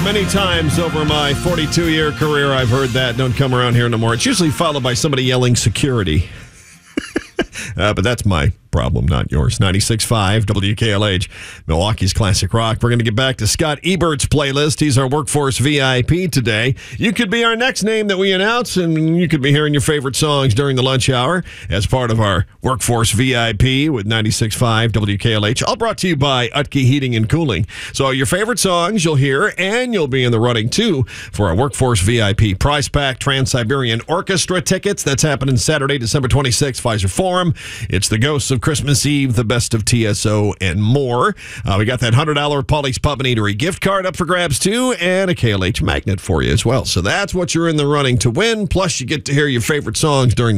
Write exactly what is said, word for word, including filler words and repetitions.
Many times over my forty-two-year career, I've heard that. Don't come around here no more. It's usually followed by somebody yelling security. uh, but that's my problem, not yours. ninety-six point five W K L H, Milwaukee's Classic Rock. We're going to get back to Scott Ebert's playlist. He's our Workforce V I P today. You could be our next name that we announce, and you could be hearing your favorite songs during the lunch hour as part of our Workforce V I P with ninety-six point five W K L H. All brought to you by Utke Heating and Cooling. So your favorite songs you'll hear, and you'll be in the running, too, for our Workforce V I P Prize Pack Trans-Siberian Orchestra tickets. That's happening Saturday, December twenty-sixth, Pfizer Forum. It's the Ghosts of Christmas Eve, the best of T S O, and more. Uh, we got that one hundred dollars Paulie's Pub and Eatery gift card up for grabs, too, and a K L H magnet for you as well. So that's what you're in the running to win. Plus, you get to hear your favorite songs during